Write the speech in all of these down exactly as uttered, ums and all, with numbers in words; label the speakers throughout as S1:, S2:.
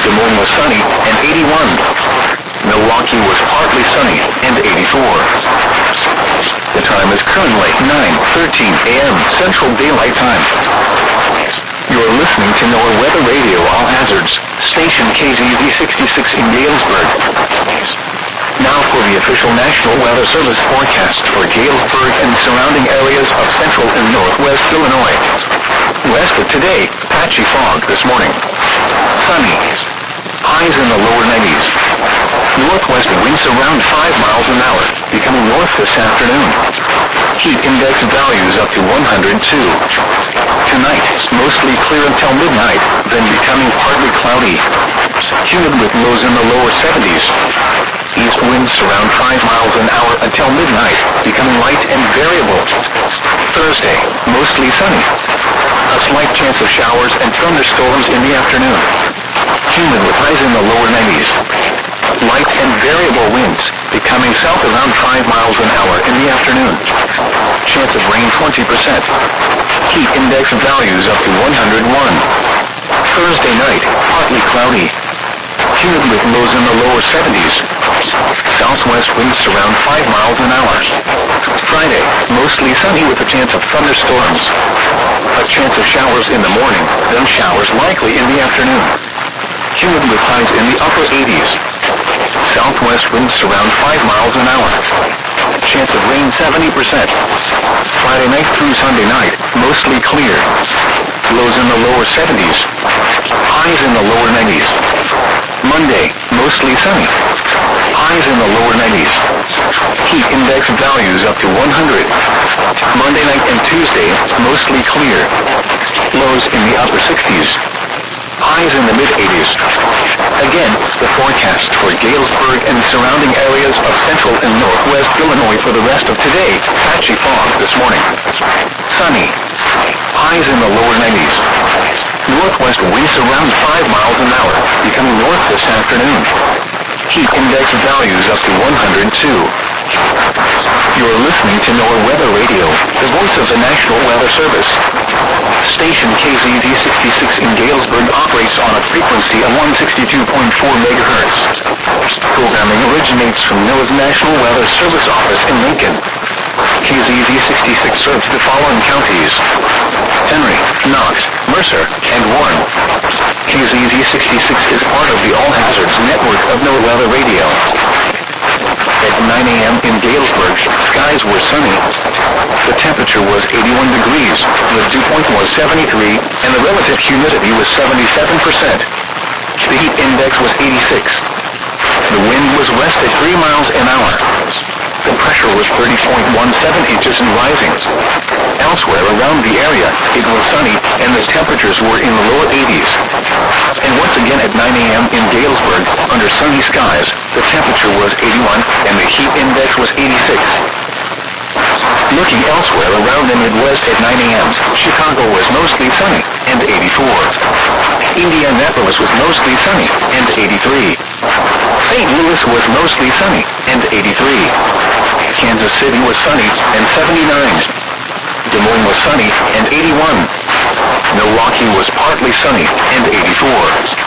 S1: Des Moines was sunny and eighty-one. Milwaukee was partly sunny and eighty-four. The time is currently nine thirteen a m Central Daylight Time. You're listening to NOAA Weather Radio All Hazards, station K Z Z sixty-six in Galesburg. Now for the official National Weather Service forecast for Galesburg and surrounding areas of central and northwest Illinois. West of today, patchy fog this morning. Sunny. Highs in the lower nineties. Northwest winds around five miles an hour, becoming north this afternoon. Heat index values up to one hundred two. Tonight, mostly clear until midnight, then becoming partly cloudy. Humid with lows in the lower seventies. East winds around five miles an hour until midnight, becoming light and variable. Thursday, mostly sunny. A slight chance of showers and thunderstorms in the afternoon. Humid with highs in the lower nineties. Light and variable winds, becoming south around five miles an hour in the afternoon. Chance of rain twenty percent. Heat index values up to one hundred one. Thursday night, partly cloudy. Humid with lows in the lower seventies. Southwest winds around five miles an hour. Friday, mostly sunny with a chance of thunderstorms. A chance of showers in the morning, then showers likely in the afternoon. Humid with highs in the upper eighties. Southwest winds around five miles an hour. Chance of rain seventy percent. Friday night through Sunday night, mostly clear. Lows in the lower seventies. Highs in the lower nineties. Monday, mostly sunny. Highs in the lower nineties. Heat index values up to one hundred. Monday night and Tuesday, mostly clear. Lows in the upper sixties. Highs in the mid-eighties. Again, the forecast for Galesburg and surrounding areas of central and northwest Illinois for the rest of today. Patchy fog this morning. Sunny. Highs in the lower nineties. Northwest winds around five miles an hour, becoming north this afternoon. Heat index values up to one hundred two. You're listening to NOAA Weather Radio, the voice of the National Weather Service. Station K Z Z sixty-six in Galesburg operates on a frequency of one sixty-two point four megahertz. Programming originates from NOAA's National Weather Service office in Lincoln. K Z Z sixty-six serves the following counties: Henry, Knox, Mercer, and Warren. K Z Z sixty-six is part of the All Hazards network of NOAA Weather Radio. At nine a m in Galesburg, skies were sunny. The temperature was eighty-one degrees, the dew point was seventy-three, and the relative humidity was seventy-seven percent. The heat index was eighty-six. The wind was west at three miles an hour. The pressure was thirty point one seven inches and rising. Elsewhere around the area, it was sunny, and the temperatures were in the lower eighties. And once again at nine a m in Galesburg, under sunny skies, the temperature was eighty-one, and the heat index was eighty-six. Looking elsewhere around the Midwest at nine a m, Chicago was mostly sunny, and eighty-four. Indianapolis was mostly sunny, and eighty-three. Saint Louis was mostly sunny, and eighty-three. Kansas City was sunny, and seventy-nine. Des Moines was sunny, and eighty-one. Milwaukee was partly sunny, and eighty-four.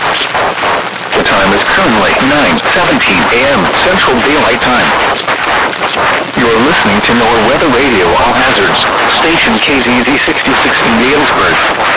S1: The time is currently nine seventeen a m Central Daylight Time. You're listening to NOAA Weather Radio All Hazards, station K Z Z sixty-six in Galesburg.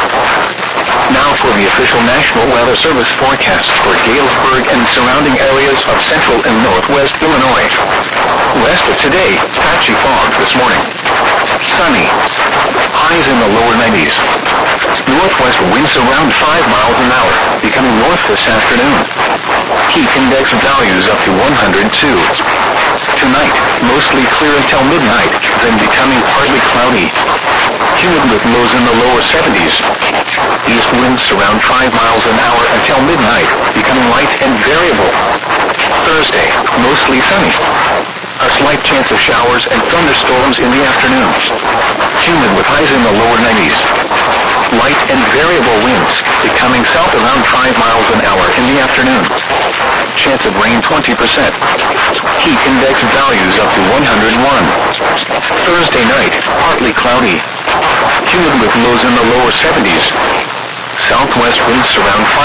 S1: Now for the official National Weather Service forecast for Galesburg and surrounding areas of central and northwest Illinois. West of today, patchy fog this morning. Sunny. Highs in the lower nineties. Northwest winds around five miles an hour, becoming north this afternoon. Heat index values up to one hundred two. Tonight, mostly clear until midnight, then becoming partly cloudy. Humid with lows in the lower seventies. East winds around five miles an hour until midnight, becoming light and variable. Thursday, mostly sunny. A slight chance of showers and thunderstorms in the afternoon. Humid with highs in the lower nineties. Light and variable winds, becoming south around five miles an hour in the afternoon. Chance of rain twenty percent. Heat index values up to one hundred one. Thursday night, partly cloudy. Humid with lows in the lower seventies. Southwest winds around five